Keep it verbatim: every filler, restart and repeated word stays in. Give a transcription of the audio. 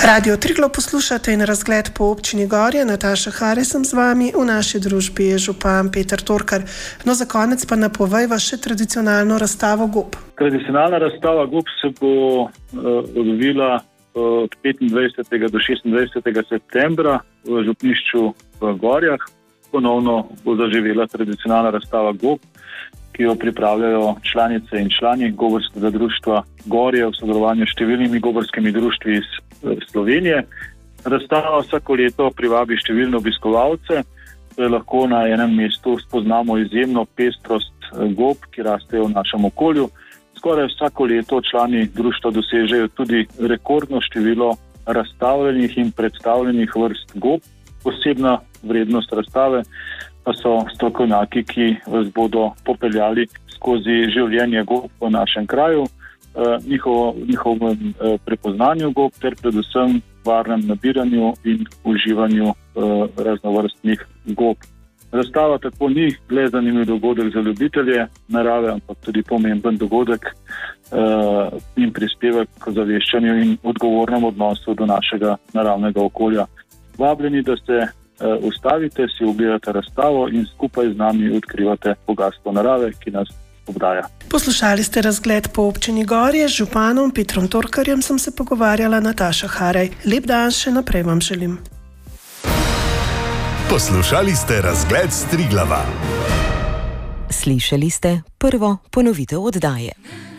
Radio Triglav poslušate in razgled po občini Gorje. Nataša Hare sem z vami, v naši družbi je župan Peter Torkar. No, za konec pa napovejva še tradicionalno razstavo gob. Tradicionalna razstava gob se bo uh, odvila uh, od petindvajsetega do šestindvajsetega septembra v župnišču v Gorjah. Ponovno bo zaživela tradicionalna razstava gob, ki jo pripravljajo članice in člani Gobarskega društva Gorje v sodelovanju s številnimi gobarskimi društvi iz Slovenije. Razstava vsako leto privabi številne obiskovalce, da lahko na enem mestu spoznamo izjemno pestrost gob, ki rastejo v našem okolju. Skoraj vsako leto člani društva dosežejo tudi rekordno število razstavljenih in predstavljenih vrst gob. Posebna vrednost razstave pa so strokovnjaki, ki vas bodo popeljali skozi življenje gob v našem kraju, njihovo, njihovem prepoznanju gob ter predvsem varnem nabiranju in uživanju raznovrstnih gob. Razstava tako ni le zanimiv dogodek za ljubitelje narave, ampak tudi pomemben dogodek in prispevek k zaveščanju in odgovornem odnosu do našega naravnega okolja. Vabljeni, da se ustavite, si ogledate razstavo in skupaj z nami odkrivate bogastvo narave, ki nas obdaja. Poslušali ste razgled po občini Gorje, z županom Petrom Torkarjem sem se pogovarjala. Nataša Harej. Lep dan še naprej vam želim. Poslušali ste razgled s Triglava. Slišali ste prvo ponovitev oddaje.